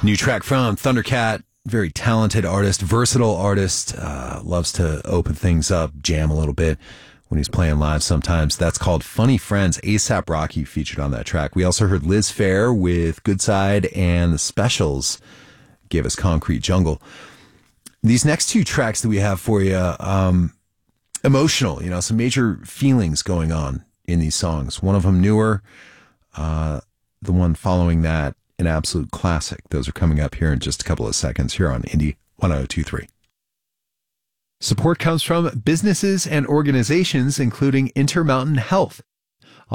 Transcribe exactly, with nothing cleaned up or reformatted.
New track from Thundercat, very talented artist, versatile artist, uh, loves to open things up, jam a little bit when he's playing live sometimes. That's called Funny Friends. A$AP Rocky featured on that track. We also heard Liz Phair with Good Side, and the Specials gave us Concrete Jungle. These next two tracks that we have for you, um, emotional, you know, some major feelings going on in these songs. One of them newer, uh, the one following that, an absolute classic. Those are coming up here in just a couple of seconds here on Indie one oh two point three. Support comes from businesses and organizations, including Intermountain Health.